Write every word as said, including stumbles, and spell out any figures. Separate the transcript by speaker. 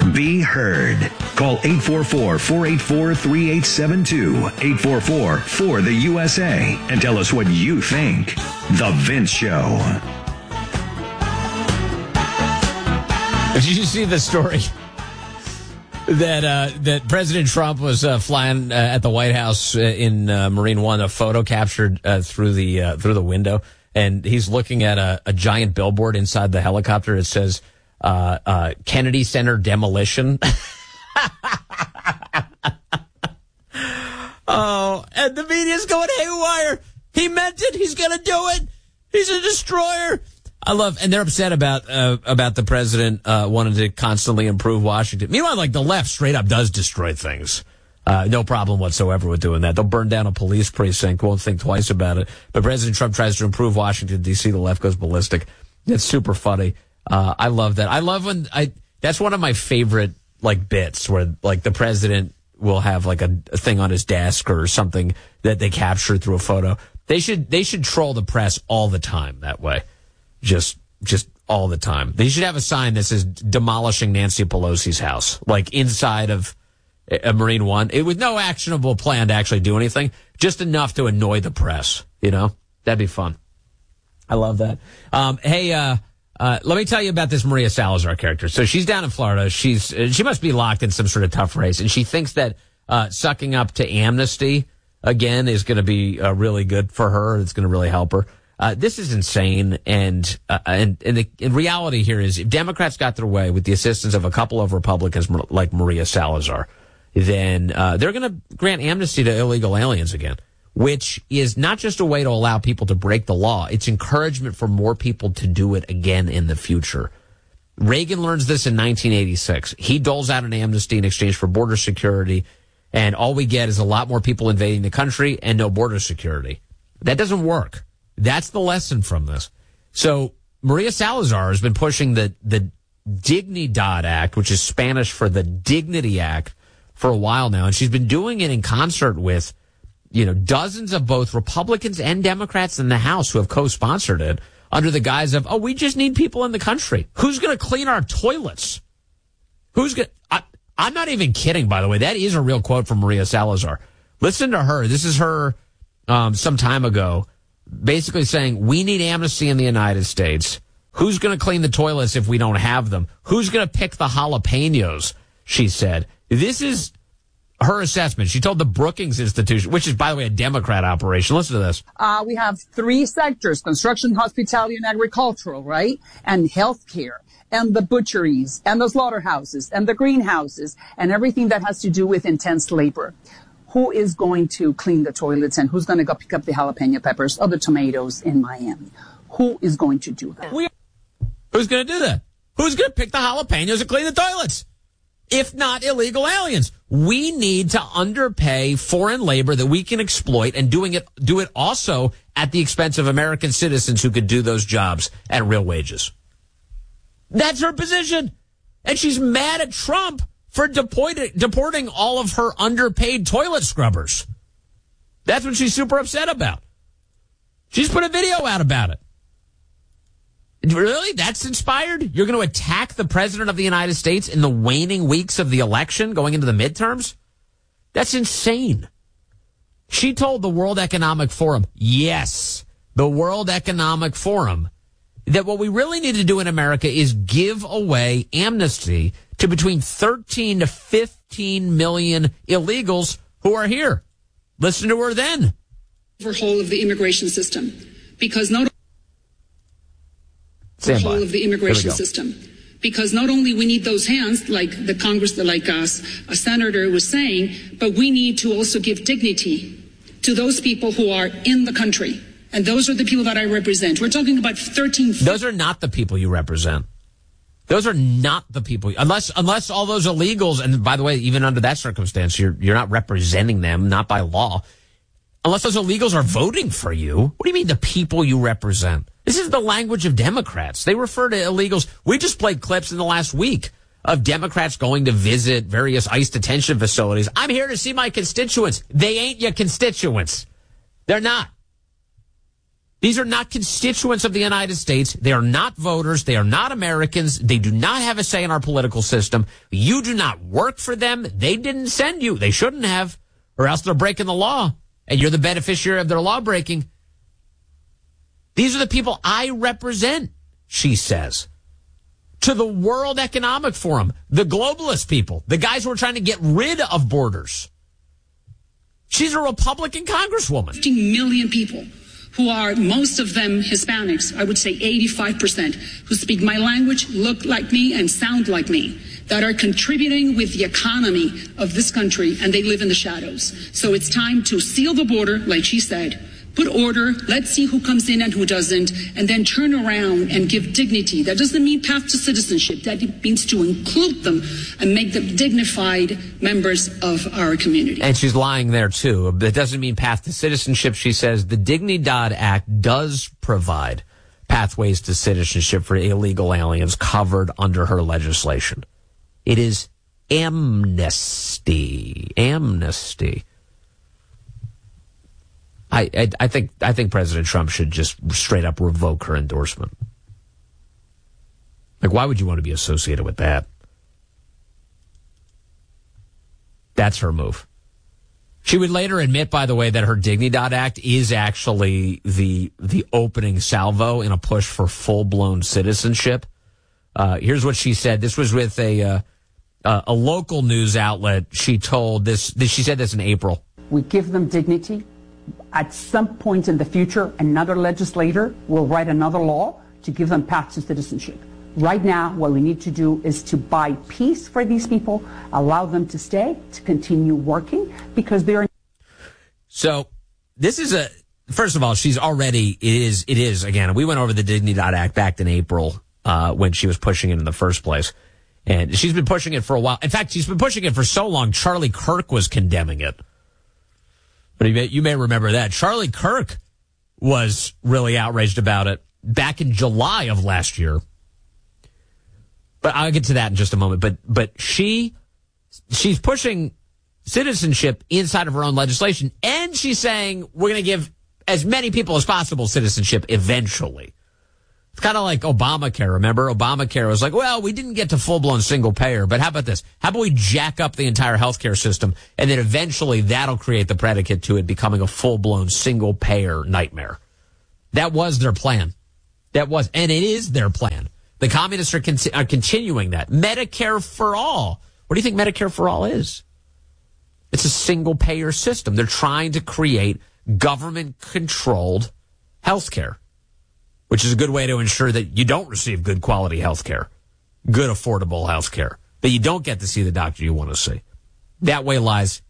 Speaker 1: Be heard. Call eight four four, four eight four, three eight seven two, eight four four, four the U S A, and tell us what you think. The Vince Show.
Speaker 2: Did you see the story that uh, that President Trump was uh, flying uh, at the White House uh, in uh, Marine One, a photo captured uh, through the uh, through the window, and he's looking at a, a giant billboard inside the helicopter. It says uh, uh, Kennedy Center demolition. Oh, and the media's going haywire. He meant it. He's going to do it. He's a destroyer. I love, and they're upset about uh, about the president uh, wanting to constantly improve Washington. Meanwhile, like the left straight up does destroy things. Uh, no problem whatsoever with doing that. They'll burn down a police precinct, won't think twice about it. But President Trump tries to improve Washington, D C The left goes ballistic. It's super funny. Uh, I love that. I love when I. That's one of my favorite like bits where like the president will have like a, a thing on his desk or something that they capture through a photo. They should they should troll the press all the time that way. Just, just all the time. They should have a sign that says demolishing Nancy Pelosi's house, like inside of a Marine One, it with no actionable plan to actually do anything, just enough to annoy the press. You know, that'd be fun. I love that. Um, hey, uh, uh, let me tell you about this Maria Salazar character. So she's down in Florida. She's she must be locked in some sort of tough race, and she thinks that uh, sucking up to amnesty again is going to be uh, really good for her. It's going to really help her. Uh, this is insane, and uh, and, and the in reality here is if Democrats got their way with the assistance of a couple of Republicans like Maria Salazar, then uh, they're going to grant amnesty to illegal aliens again, which is not just a way to allow people to break the law. It's encouragement for more people to do it again in the future. Reagan learns this in nineteen eighty-six. He doles out an amnesty in exchange for border security, and all we get is a lot more people invading the country and no border security. That doesn't work. That's the lesson from this. So Maria Salazar has been pushing the, the Dignidad Act, which is Spanish for the Dignity Act, for a while now. And she's been doing it in concert with, you know, dozens of both Republicans and Democrats in the House who have co-sponsored it under the guise of, oh, we just need people in the country. Who's going to clean our toilets? Who's going to... I'm not even kidding, by the way. That is a real quote from Maria Salazar. Listen to her. This is her um, some time ago, basically saying, we need amnesty in the United States. Who's going to clean the toilets if we don't have them? Who's going to pick the jalapenos, she said. This is her assessment. She told the Brookings Institution, which is, by the way, a Democrat operation. Listen to this.
Speaker 3: Uh, we have three sectors, construction, hospitality, and agricultural, right? And healthcare, and the butcheries, and the slaughterhouses, and the greenhouses, and everything that has to do with intense labor. Who is going to clean the toilets, and who's going to go pick up the jalapeno peppers or the tomatoes in Miami? Who is going to do that?
Speaker 2: We, who's going to do that? Who's going to pick the jalapenos and clean the toilets? If not illegal aliens. We need to underpay foreign labor that we can exploit and doing it, do it also at the expense of American citizens who could do those jobs at real wages. That's her position. And she's mad at Trump for deporting, deporting all of her underpaid toilet scrubbers. That's what she's super upset about. She's put a video out about it. Really? That's inspired? You're going to attack the president of the United States in the waning weeks of the election going into the midterms? That's insane. She told the World Economic Forum, yes, the World Economic Forum, that what we really need to do in America is give away amnesty to between thirteen to fifteen million illegals who are here. Listen to her then.
Speaker 4: Overhaul of the immigration system, because not overhaul of the immigration system, because not only we need those hands, like the Congress, like us, a senator was saying, but we need to also give dignity to those people who are in the country. And those are the people that I represent. We're talking about thirteen.
Speaker 2: Those are not the people you represent. Those are not the people, unless unless all those illegals, and by the way, even under that circumstance, you're you're not representing them, not by law. Unless those illegals are voting for you. What do you mean the people you represent? This is the language of Democrats. They refer to illegals. We just played clips in the last week of Democrats going to visit various ICE detention facilities. I'm here to see my constituents. They ain't your constituents. They're not. These are not constituents of the United States. They are not voters. They are not Americans. They do not have a say in our political system. You do not work for them. They didn't send you. They shouldn't have, or else they're breaking the law, and you're the beneficiary of their law breaking. These are the people I represent, she says, to the World Economic Forum, the globalist people, the guys who are trying to get rid of borders. She's a Republican congresswoman.
Speaker 4: fifty million people who are, most of them Hispanics, I would say eighty-five percent, who speak my language, look like me, and sound like me, that are contributing with the economy of this country, and they live in the shadows. So it's time to seal the border, like she said, put order, let's see who comes in and who doesn't, and then turn around and give dignity. That doesn't mean path to citizenship. That means to include them and make them dignified members of our community.
Speaker 2: And she's lying there, too. That doesn't mean path to citizenship. She says the Dignidad Act does provide pathways to citizenship for illegal aliens covered under her legislation. It is amnesty. Amnesty. I, I I think I think President Trump should just straight up revoke her endorsement. Like, why would you want to be associated with that? That's her move. She would later admit, by the way, that her Dignidad Act is actually the the opening salvo in a push for full-blown citizenship. Uh, here's what she said. This was with a uh, uh, a local news outlet. She told this, this. She said this in April.
Speaker 3: We give them dignity. At some point in the future, another legislator will write another law to give them path to citizenship. Right now, what we need to do is to buy peace for these people, allow them to stay, to continue working, because they're...
Speaker 2: So this is a... First of all, she's already... It is, it is again, we went over the Dignidad Act back in April uh, when she was pushing it in the first place. And she's been pushing it for a while. In fact, she's been pushing it for so long, Charlie Kirk was condemning it. But you may, you may remember that. Charlie Kirk was really outraged about it back in July of last year. But I'll get to that in just a moment. But but she she's pushing citizenship inside of her own legislation, and she's saying we're going to give as many people as possible citizenship eventually. It's kind of like Obamacare. Remember, Obamacare was like, well, we didn't get to full-blown single payer, but how about this? How about we jack up the entire healthcare system, and then eventually that'll create the predicate to it becoming a full-blown single payer nightmare. That was their plan. That was, and it is their plan. The communists are, con- are continuing that. Medicare for all. What do you think Medicare for all is? It's a single payer system. They're trying to create government-controlled healthcare, which is a good way to ensure that you don't receive good quality health care, good affordable health care, that you don't get to see the doctor you want to see. That way lies